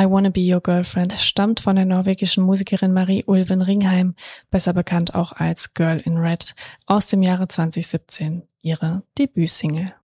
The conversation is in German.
I Wanna Be Your Girlfriend stammt von der norwegischen Musikerin Marie Ulven Ringheim, besser bekannt auch als Girl in Red, aus dem Jahre 2017, ihre Debütsingle.